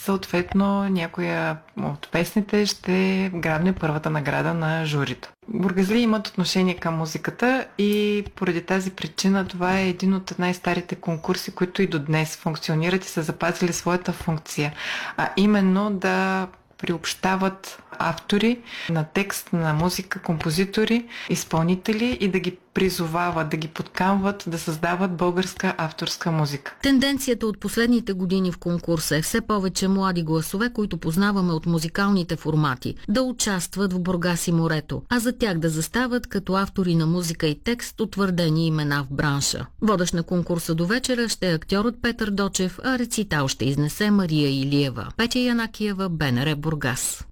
съответно някоя от песните ще грабне първата награда на журито. Бургазли имат отношение към музиката и поради тази причина това е един от най-старите конкурси, които и до днес функционират и са запазили своята функция, а именно да приобщават автори на текст, на музика, композитори, изпълнители и да ги призовават, да ги подканват да създават българска авторска музика. Тенденцията от последните години в конкурса е все повече млади гласове, които познаваме от музикалните формати, да участват в Бургас и морето, а за тях да застават като автори на музика и текст утвърдени имена в бранша. Водещ на конкурса до вечера ще е актьорът Петър Дочев, а рецитал ще изнесе Мария Илиева. Петя Янакиева, БНР Бургас.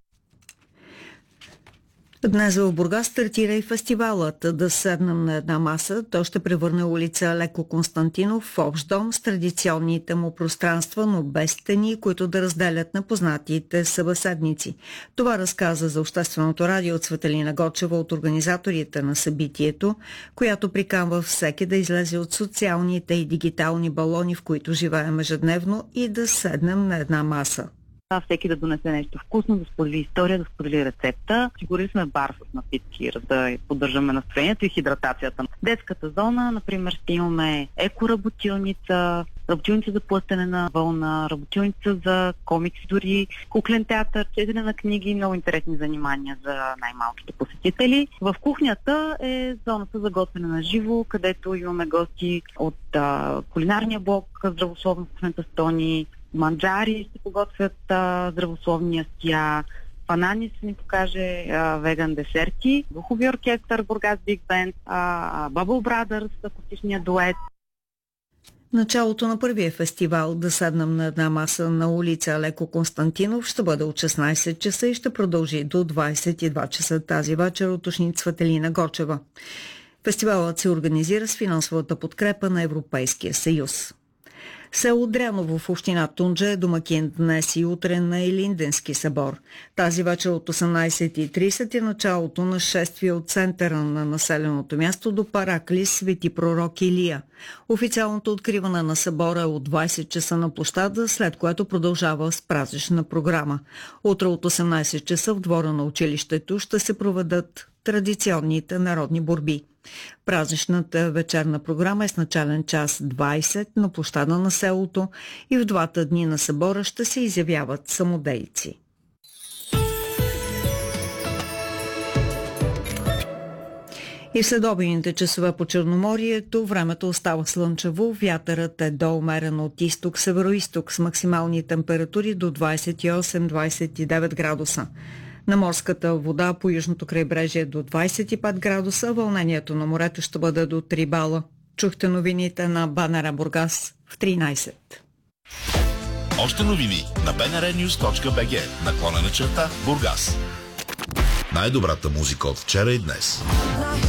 Днес в Бургас стартира и фестивалът "Да седнем на една маса". Той ще превърне улица Алеко Константинов в общ дом с традиционните му пространства, но без стени, които да разделят непознатите събеседници. Това разказа за Общественото радио Цветелина Гочева от организаторите на събитието, която приканва всеки да излезе от социалните и дигитални балони, в които живеем ежедневно, и да седнем на една маса. Всеки да донесе нещо вкусно, да сподели история, да сподели рецепта. Сигурили сме бар с напитки, да поддържаме настроението и хидратацията. Детската зона, например, ще имаме екоработилница, работилница за плъстене на вълна, работилница за комикси, дори куклен театър, четене на книги, много интересни занимания за най-малките посетители. В кухнята е зоната за готвене на живо, където имаме гости от кулинарния блок, здравословно кухнята Стони, манджари ще подготвят здравословния стия, Панани ще ни покаже веган десерти, духови оркестър Бургас Биг Бенд, Bubble Brothers, акустичния дует. Началото на първия фестивал "Да седнем на една маса" на улица Алеко Константинов ще бъде от 16 часа и ще продължи до 22 часа тази вечер, уточни Цветелина Гочева. Фестивалът се организира с финансовата подкрепа на Европейския съюз. Село Дряново в община Тунджа е домакин днес и утре на Илинденски събор. Тази вечер от 18:30 е началото на шествие от центъра на населеното място до Параклис Свети пророк Илия. Официалното откриване на събора е от 20 часа на площада, след което продължава с празнична програма. Утре от 18 часа в двора на училището ще се проведат традиционните народни борби. Празничната вечерна програма е с начален час 20 на площада на селото и в двата дни на събора ще се изявяват самодейци. И в следобедните часове по Черноморието времето остава слънчево, вятърът е до умерен от изток-североизток с максимални температури до 28-29 градуса. На морската вода по южното крайбрежие до 25 градуса, вълнението на морето ще бъде до 3 бала. Чухте новините на БНР Бургас в 13. Още новини на bnrnews.bg /Бургас. Най-добрата музика от вчера и днес.